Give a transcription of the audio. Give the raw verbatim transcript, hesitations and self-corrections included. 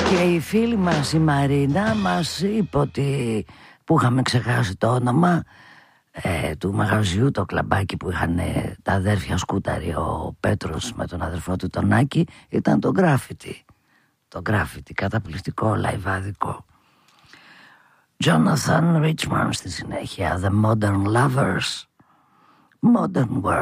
Και η φίλη μας η Μαρίνα μας είπε ότι, που είχαμε ξεχάσει το όνομα ε, του μαγαζιού, το κλαμπάκι που είχαν ε, τα αδέρφια Σκούταρη, ο Πέτρος με τον αδερφό του τον Άκη, ήταν το γκράφιτι. Το γκράφιτι, καταπληκτικό, λαϊβάδικο. Jonathan Richman στη συνέχεια, The Modern Lovers, Modern World.